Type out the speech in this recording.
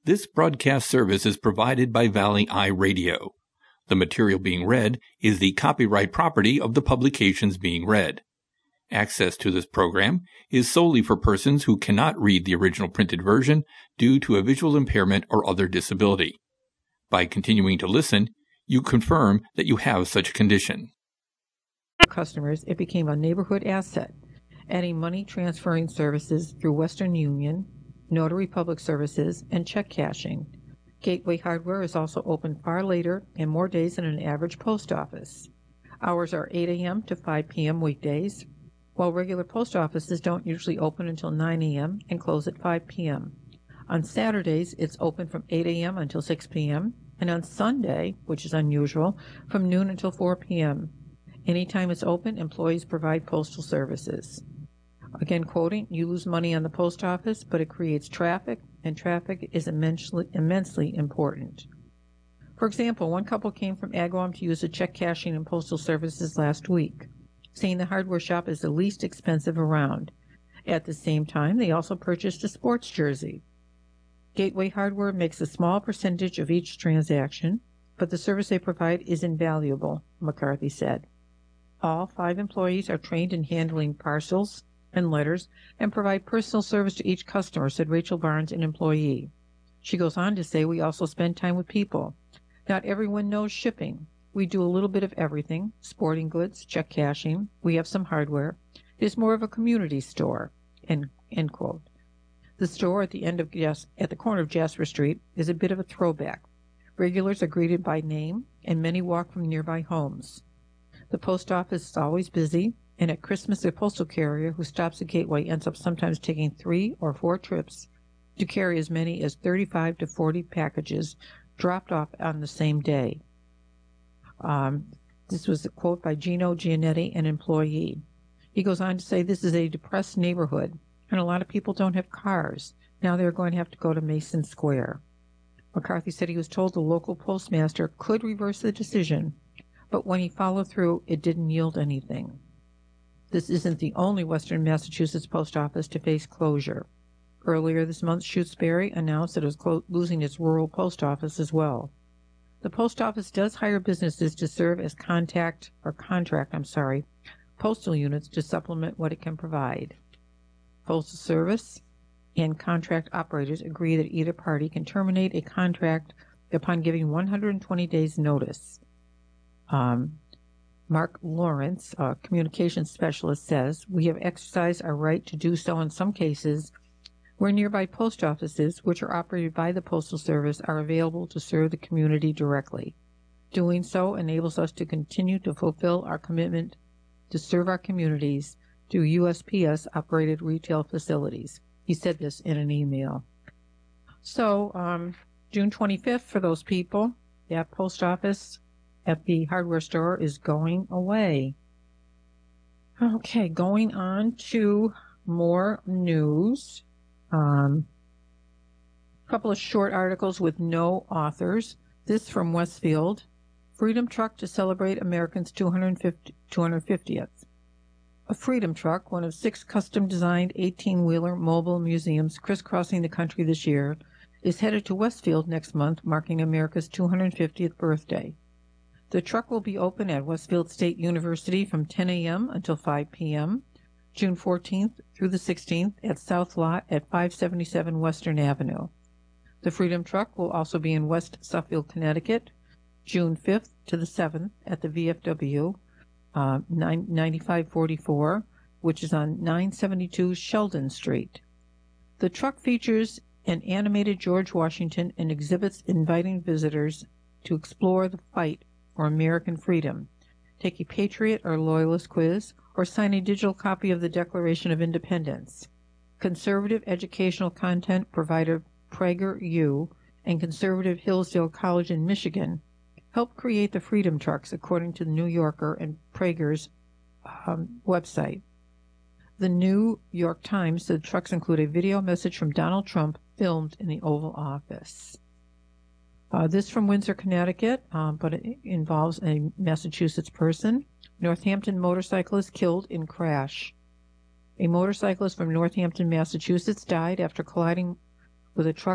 This broadcast service is provided by Valley Eye Radio. The material being read is the copyright property of the publications being read. Access to this program is solely for persons who cannot read the original printed version due to a visual impairment or other disability. By continuing to listen, you confirm that you have such a condition. Customers, it became a neighborhood asset, adding money transferring services through Western Union, Notary Public Services, and check cashing. Gateway Hardware is also open far later and more days than an average post office. Hours are 8 a.m. to 5 p.m. weekdays, while regular post offices don't usually open until 9 a.m. and close at 5 p.m. On Saturdays, it's open from 8 a.m. until 6 p.m., and on Sunday, which is unusual, from noon until 4 p.m. Anytime it's open, employees provide postal services. Again, quoting, "You lose money on the post office, but it creates traffic, and traffic is immensely important." For example, one couple came from Agawam to use the check cashing and postal services last week, saying the hardware shop is the least expensive around. At the same time, they also purchased a sports jersey. Gateway Hardware makes a small percentage of each transaction, but the service they provide is invaluable, McCarthy said. All 5 employees are trained in handling parcels and letters and provide personal service to each customer, said Rachel Barnes, an employee. She goes on to say, "We also spend time with people. Not everyone knows shipping. We do a little bit of everything, sporting goods, check cashing. We have some hardware. It is more of a community store," end quote. The store at the corner of Jasper Street is a bit of a throwback. Regulars are greeted by name, and many walk from nearby homes. The post office is always busy, and at Christmas, a postal carrier who stops at Gateway ends up sometimes taking 3 or 4 trips to carry as many as 35 to 40 packages dropped off on the same day. This was a quote by Gino Giannetti, an employee. He goes on to say, "This is a depressed neighborhood, and a lot of people don't have cars. Now they're going to have to go to Mason Square." McCarthy said he was told the local postmaster could reverse the decision, but when he followed through, it didn't yield anything. This isn't the only Western Massachusetts post office to face closure. Earlier this month, Shutesbury announced that it was losing its rural post office as well. The post office does hire businesses to serve as contract postal units to supplement what it can provide. Postal Service and contract operators agree that either party can terminate a contract upon giving 120 days notice. Mark Lawrence, a communications specialist, says, "We have exercised our right to do so in some cases where nearby post offices, which are operated by the Postal Service, are available to serve the community directly. Doing so enables us to continue to fulfill our commitment to serve our communities through USPS-operated retail facilities." He said this in an email. So, June 25th, for those people, that post office at the hardware store is going away. Okay, going on to more news. A couple of short articles with no authors. This from Westfield. Freedom Truck to celebrate Americans' 250th. A Freedom Truck, one of 6 custom-designed 18-wheeler mobile museums crisscrossing the country this year, is headed to Westfield next month, marking America's 250th birthday. The truck will be open at Westfield State University from 10 a.m. until 5 p.m., June 14th through the 16th at South Lot at 577 Western Avenue. The Freedom Truck will also be in West Suffield, Connecticut, June 5th to the 7th at the VFW, 9544, which is on 972 Sheldon Street. The truck features an animated George Washington and exhibits inviting visitors to explore the fight for American freedom, take a patriot or loyalist quiz, or sign a digital copy of the Declaration of Independence. Conservative educational content provider PragerU and conservative Hillsdale College in Michigan helped create the Freedom Trucks, according to the New Yorker and Prager's website. The New York Times said the trucks include a video message from Donald Trump filmed in the Oval Office. This from Windsor, Connecticut, but it involves a Massachusetts person. Northampton motorcyclist killed in crash. A motorcyclist from Northampton, Massachusetts died after colliding with a truck